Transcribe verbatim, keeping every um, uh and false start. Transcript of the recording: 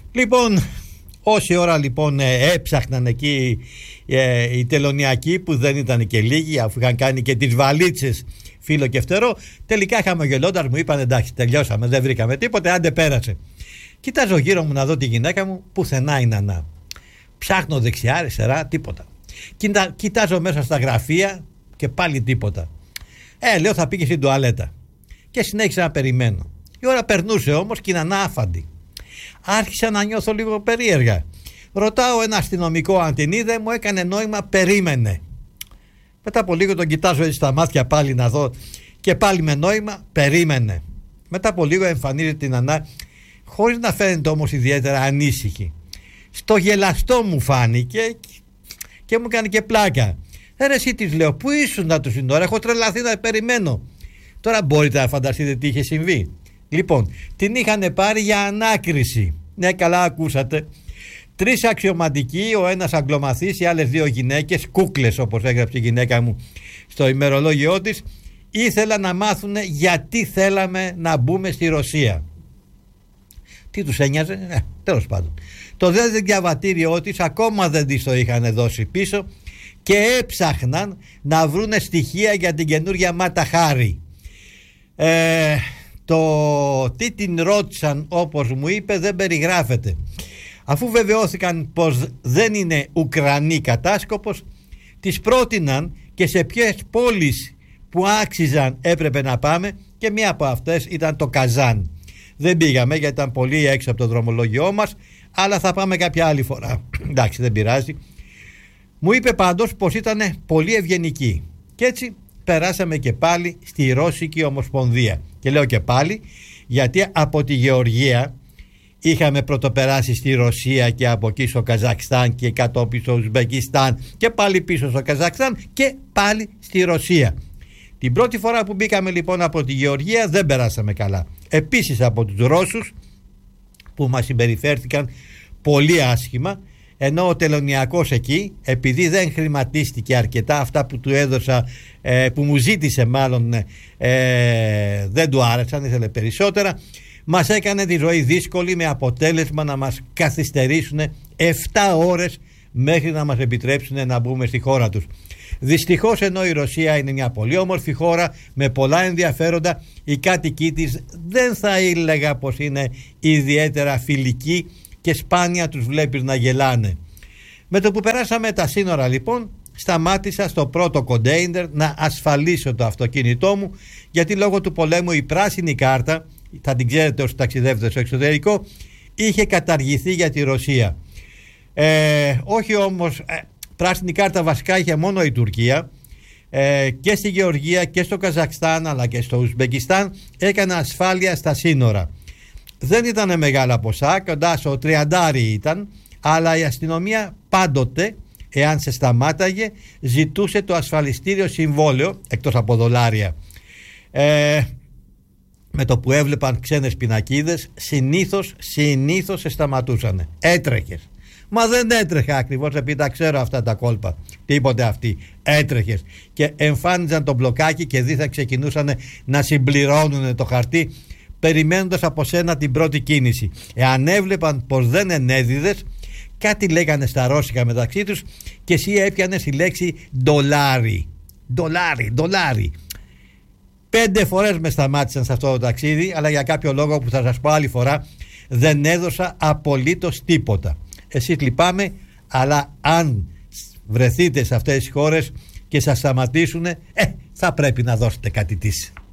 Λοιπόν, όση ώρα λοιπόν έψαχναν εκεί ε, οι τελωνιακοί, που δεν ήταν και λίγοι, αφού είχαν κάνει και τις βαλίτσες φίλο και φτερό, τελικά χαμογελώντας μου είπαν εντάξει, τελειώσαμε, δεν βρήκαμε τίποτε, άντε πέρασε. Κοιτάζω γύρω μου να δω τη γυναίκα μου, πουθενά η νανά. Ψάχνω δεξιά, αριστερά, τίποτα. Κοιτά, κοιτάζω μέσα στα γραφεία και πάλι τίποτα. Ε, λέω θα πήγε στην τουαλέτα. Και συνέχισα να περιμένω. Η ώρα περνούσε όμως και η νανά άφαντη. Άρχισα να νιώθω λίγο περίεργα. Ρωτάω ένα αστυνομικό αν την είδε, μου έκανε νόημα περίμενε. Μετά από λίγο τον κοιτάζω έτσι στα μάτια πάλι να δω και πάλι με νόημα περίμενε. Μετά από λίγο εμφανίζεται την νανά, χωρίς να φαίνεται όμως ιδιαίτερα ανήσυχη. Στο γελαστό μου φάνηκε και μου έκανε και πλάκα. Ε, ρε εσύ της λέω, πού ήσουν να του την ώρα, έχω τρελαθεί να περιμένω. Τώρα μπορείτε να φανταστείτε τι είχε συμβεί. Λοιπόν, την είχαν πάρει για ανάκριση. Ναι, καλά ακούσατε. Τρεις αξιωματικοί, ο ένας αγγλομαθής, οι άλλες δύο γυναίκες, κούκλες όπως έγραψε η γυναίκα μου στο ημερολόγιό της, ήθελαν να μάθουν γιατί θέλαμε να μπούμε στη Ρωσία. Τι τους ένοιαζε, ε, τέλος πάντων. Το δε διαβατήριό της ακόμα δεν της το είχαν δώσει πίσω και έψαχναν να βρούνε στοιχεία για την καινούργια Μάτα Χάρη. Ε, το τι την ρώτησαν όπως μου είπε δεν περιγράφεται. Αφού βεβαιώθηκαν πως δεν είναι Ουκρανή κατάσκοπος, τις πρότειναν και σε ποιες πόλεις που άξιζαν έπρεπε να πάμε και μία από αυτές ήταν το Καζάν. Δεν πήγαμε γιατί ήταν πολύ έξω από το δρομολόγιό μας, αλλά θα πάμε κάποια άλλη φορά. Εντάξει, δεν πειράζει. Μου είπε πάντως πως ήταν πολύ ευγενική και έτσι περάσαμε και πάλι στη Ρώσικη Ομοσπονδία. Και λέω και πάλι γιατί από τη Γεωργία είχαμε πρωτοπεράσει στη Ρωσία και από εκεί στο Καζακστάν και κατόπιν στο Ουσμπεκιστάν και πάλι πίσω στο Καζακστάν και πάλι στη Ρωσία. Την πρώτη φορά που μπήκαμε λοιπόν από τη Γεωργία δεν περάσαμε καλά. Επίσης από τους Ρώσους που μας συμπεριφέρθηκαν πολύ άσχημα, ενώ ο τελωνιακός εκεί, επειδή δεν χρηματίστηκε αρκετά αυτά που του έδωσα, ε, που μου ζήτησε μάλλον, ε, δεν του άρεσαν, ήθελε περισσότερα, μας έκανε τη ζωή δύσκολη με αποτέλεσμα να μας καθυστερήσουν επτά ώρες μέχρι να μας επιτρέψουν να μπούμε στη χώρα τους. Δυστυχώς, ενώ η Ρωσία είναι μια πολύ όμορφη χώρα με πολλά ενδιαφέροντα, οι κάτοικοι της δεν θα έλεγα πως είναι ιδιαίτερα φιλικοί και σπάνια τους βλέπεις να γελάνε. Με το που περάσαμε τα σύνορα λοιπόν, σταμάτησα στο πρώτο κοντέινερ να ασφαλίσω το αυτοκίνητό μου, γιατί λόγω του πολέμου η πράσινη κάρτα, θα την ξέρετε όσοι ταξιδεύετε στο εξωτερικό, είχε καταργηθεί για τη Ρωσία. Ε, όχι όμως, ε, πράσινη κάρτα βασικά είχε μόνο η Τουρκία, ε, και στη Γεωργία και στο Καζακστάν αλλά και στο Ουσμπεκιστάν έκανα ασφάλεια στα σύνορα. Δεν ήταν μεγάλα ποσά, κοντά στο τριαντάρι ήταν, αλλά η αστυνομία πάντοτε, εάν σε σταμάταγε, ζητούσε το ασφαλιστήριο συμβόλαιο, εκτός από δολάρια. Ε, με το που έβλεπαν ξένες πινακίδες, συνήθως, συνήθως σε σταματούσανε. Έτρεχες. Μα δεν έτρεχα ακριβώς, επειδή τα ξέρω αυτά τα κόλπα. Τίποτε αυτοί. Έτρεχες. Και εμφάνιζαν το μπλοκάκι και δι θα ξεκινούσαν να συμπληρώνουν το χαρτί, περιμένοντας από σένα την πρώτη κίνηση. Εάν έβλεπαν πως δεν ενέδιδες, κάτι λέγανε στα ρώσικα μεταξύ τους και εσύ έπιανες τη λέξη ντολάρι. Ντολάρι, ντολάρι. Πέντε φορές με σταμάτησαν σε αυτό το ταξίδι, αλλά για κάποιο λόγο που θα σας πω άλλη φορά δεν έδωσα απολύτως τίποτα. Εσείς λυπάμαι, αλλά αν βρεθείτε σε αυτές τις χώρες και σας σταματήσουν, ε, θα πρέπει να δώσετε κάτι της.